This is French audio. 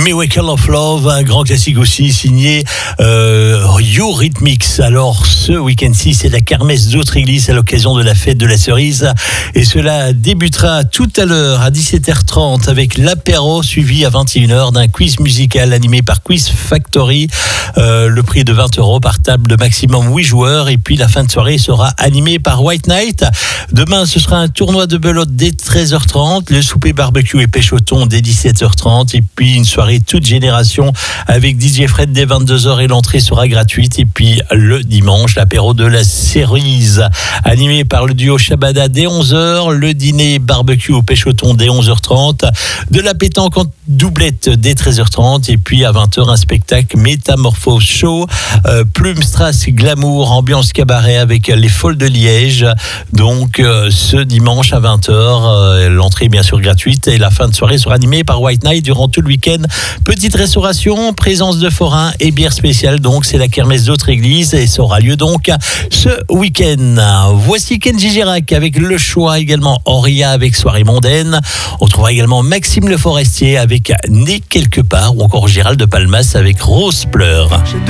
Miracle of Love, un grand classique aussi signé Eurythmics. Alors ce week-end-ci, c'est la kermesse d'Autre-Église à l'occasion de la fête de la cerise. Et cela débutera tout à l'heure à 17h30 avec l'apéro suivi à 21h d'un quiz musical animé par Quiz Factory. Le prix est de 20 € par table de maximum 8 joueurs. Et puis la fin de soirée sera animée par White Night. Demain, ce sera un tournoi de belote dès 13h30, le souper barbecue et pêche au thon dès 17h30 et puis une soirée toute génération avec DJ Fred dès 22h et l'entrée sera gratuite. Et puis le dimanche, l'apéro de la cerise animé par le duo Shabada dès 11h, le dîner barbecue au pêche au thon dès 11h30, de la pétanque en doublette dès 13h30 et puis à 20h un spectacle Métamorphose Show, Plume Strass Glamour, ambiance cabaret avec les Folles de Liège. Donc ce dimanche à 20h, l'entrée est bien sûr gratuite et la fin de soirée sera animée par White Night durant tout le week-end. Petite restauration, présence de forains et bière spéciale. Donc c'est la kermesse d'Autre-Église et ça aura lieu donc ce week-end. Voici Kenji Girac avec Le Choix, également Auria avec Soirée mondaine. On trouvera également Maxime Le Forestier avec Né quelque part ou encore Gérald de Palmas avec Rose pleure.